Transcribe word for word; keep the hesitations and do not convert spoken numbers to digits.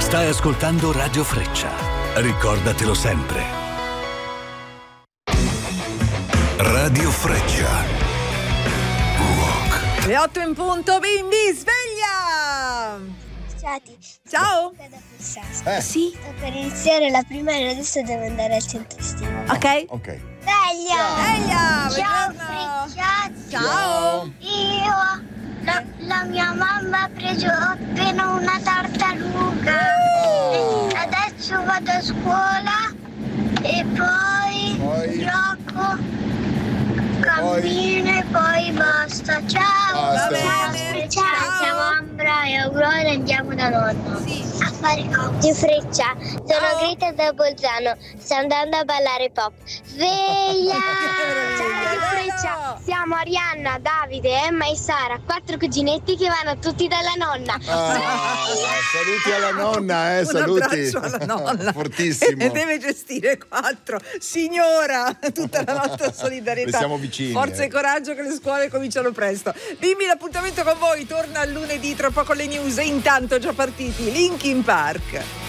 Stai ascoltando Radio Freccia. Ricordatelo sempre. Radio Freccia. Rock. Le otto in punto, bimbi, sveglia! Ciao! Eh. Sì? Sto per iniziare la primaria, adesso devo andare al centro estivo. Ok. Ok. Sveglia! Sveglia! Ciao buongiorno. Frecciati! Ciao! Io, la, la mia mamma ha preso appena una tartaruga. Oh. E adesso vado a scuola e poi, Poi? gioco, cammino e poi basta. Ciao! Basta. Ciao bene. Frecciati! Ciao. Siamo Ambra e Aurora e andiamo da nonno. Sì. A fare coppia. Freccia, sono Ciao. Greta da Bolzano, sto andando a ballare pop. Sveglia! Ciao, Freccia, siamo Arianna, Davide, Emma e Sara, quattro cuginetti che vanno tutti dalla nonna. Ah, saluti alla nonna, eh, Un saluti. abbraccio alla nonna. Fortissimo. E deve gestire quattro. Signora, tutta la nostra solidarietà. Le siamo vicini, Forza eh. e coraggio che le scuole cominciano presto. Bimbi, l'appuntamento con voi torna lunedì, tra poco le news e intanto già partiti Linkin Park.